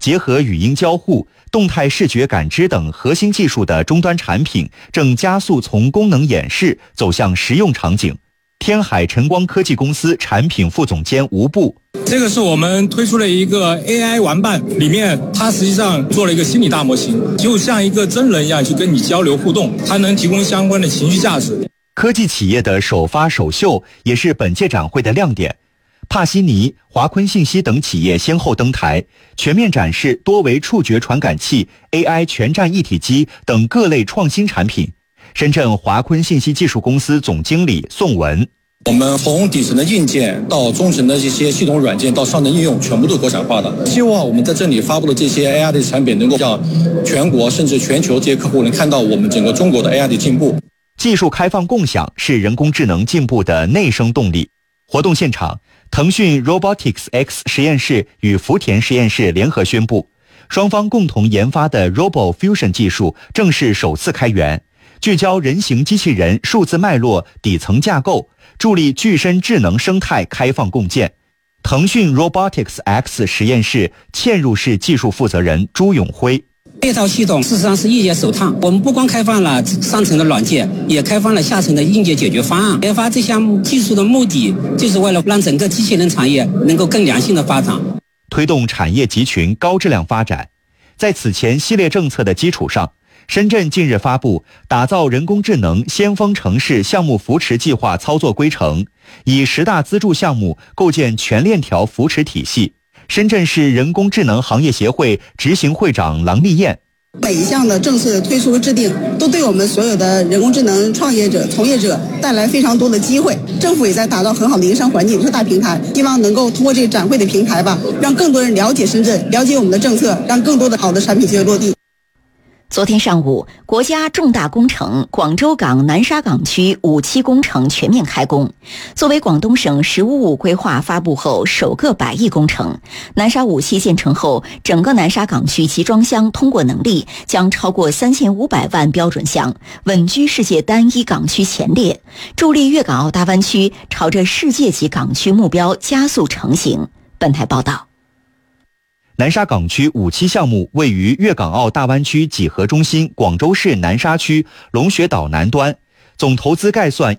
结合语音交互、动态视觉感知等核心技术的终端产品正加速从功能演示走向实用场景。天海晨光科技公司产品副总监吴步， 这个是我们推出了一个 AI 玩伴，里面它实际上做了一个心理大模型，就像一个真人一样去跟你交流互动，它能提供相关的情绪价值。 科技企业的首发首秀也是本届展会的亮点。帕西尼、华坤信息等企业先后登台，全面展示多维触觉传感器、AI 全站一体机等各类创新产品。深圳华坤信息技术公司总经理宋文， 我们从底层的硬件到中层的这些系统软件到上层应用，全部都国产化的。希望我们在这里发布的这些 AI 的产品，能够让全国甚至全球这些客户能看到我们整个中国的 AI 的进步。 技术开放共享是人工智能进步的内生动力。活动现场，腾讯 Robotics X 实验室与福田实验室联合宣布，双方共同研发的 RoboFusion 技术正式首次开源，聚焦人形机器人数字脉络底层架构，助力具身智能生态开放共建。腾讯 Robotics X 实验室嵌入式技术负责人朱永辉， 这套系统事实上是业界首创，我们不光开放了上层的软件，也开放了下层的硬件解决方案。研发这项技术的目的，就是为了让整个机器人产业能够更良性的发展， 推动产业集群高质量发展。在此前系列政策的基础上，深圳近日发布打造人工智能先锋城市项目扶持计划操作规程，以10大资助项目构建全链条扶持体系。深圳市人工智能行业协会执行会长郎丽燕， 每一项的政策的推出和制定，都对我们所有的人工智能创业者、从业者带来非常多的机会。政府也在打造很好的营商环境，特大平台，希望能够通过这个展会的平台吧，让更多人了解深圳，了解我们的政策，让更多的好的产品就会落地。 昨天上午，国家重大工程广州港南沙港区5期工程全面开工。作为广东省“十五五”规划发布后首个100亿工程，南沙5期建成后，整个南沙港区集装箱通过能力将超过3500万标准箱，稳居世界单一港区前列，助力粤港澳大湾区朝着世界级港区目标加速成型。本台报道。 南沙港区5期项目位于粤港澳大湾区几何中心广州市南沙区龙穴岛南端，总投资概算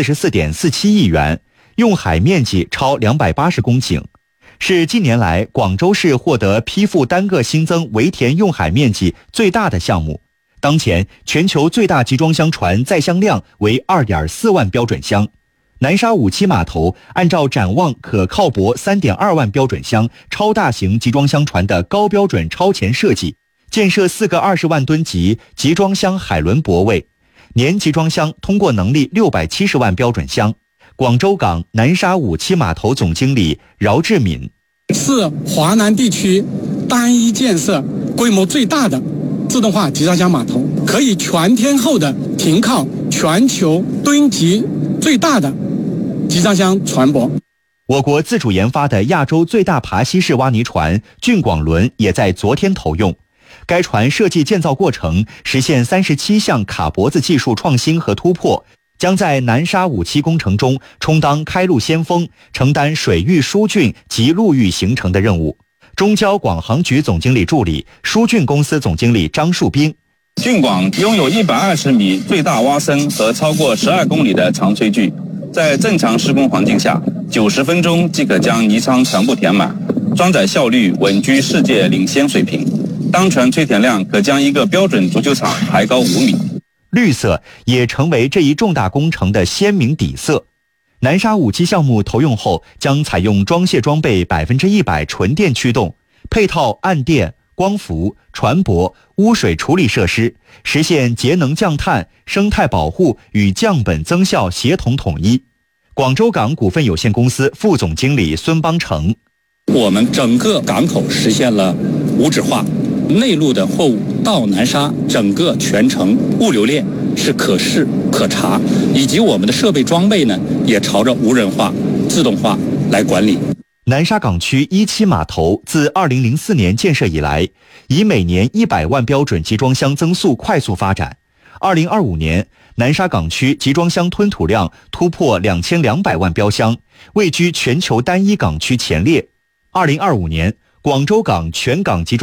144.47亿元，用海面积超280公顷，是近年来广州市获得批复单个新增围填用海面积最大的项目。当前全球最大集装箱船载箱量为2.4万标准箱。南沙5期码头按照展望可靠泊3.2万标准箱超大型集装箱船的高标准超前设计，建设4个20万吨级集装箱海轮泊位，年集装箱通过能力670万标准箱。广州港南沙5期码头总经理饶志敏， 是华南地区单一建设规模最大的自动化集装箱码头，可以全天候的停靠全球吨级最大的集装箱船舶。 我国自主研发的亚洲最大爬溪式挖泥船骏广轮也在昨天投用。该船设计建造过程实现37项卡脖子技术创新和突破，将在南沙5期工程中充当开路先锋，承担水域疏浚及陆域形成的任务。中交广航局总经理助理、疏浚公司总经理张树斌， 骏广拥有120米最大挖深和超过12公里的长垂距，在正常施工环境下，90分钟即可将泥舱全部填满，装载效率稳居世界领先水平。单船吹填量可将一个标准足球场抬高5米。 绿色也成为这一重大工程的鲜明底色。南沙5期项目投用后，将采用装卸装备100%纯电驱动，配套岸电、光伏、船舶、污水处理设施，实现节能降碳、生态保护与降本增效协同统一。广州港股份有限公司副总经理孙邦成， 我们整个港口实现了无纸化，内陆的货物到南沙整个全程物流链是可视可查，以及我们的设备装备呢也朝着无人化、自动化来管理。 南沙港区1期码头自2004年建设以来，以每年100万标准集装箱增速快速发展。2025年，南沙港区集装箱吞吐量突破2200万标箱，位居全球单一港区前列。2025年，广州港全港集装